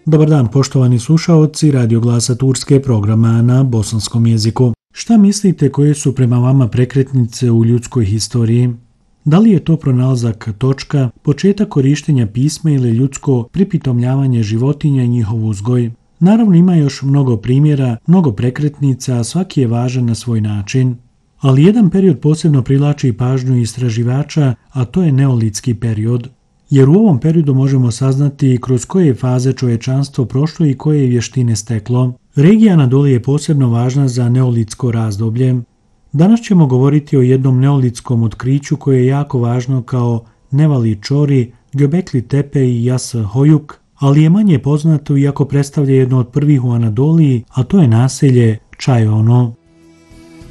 Dobar dan, poštovani slušaoci Radio Glasa Turske, programa na bosanskom jeziku. Šta mislite koje su prema vama prekretnice u ljudskoj historiji? Da li je to pronalazak točka, početak korištenja pisma ili ljudsko pripitomljavanje životinja i njihov uzgoj? Naravno ima još mnogo primjera, mnogo prekretnica, a svaki je važan na svoj način. Ali jedan period posebno privlači pažnju istraživača, a to je neolitski period. Jer u ovom periodu možemo saznati kroz koje faze čovječanstvo prošlo i koje vještine steklo. Regija Anadolije je posebno važna za neolitsko razdoblje. Danas ćemo govoriti o jednom neolitskom otkriću koje je jako važno kao Nevali Čori, Göbekli Tepe i Yas Hoyuk, ali je manje poznato iako predstavlja jedno od prvih u Anadoliji, a to je naselje Čajono.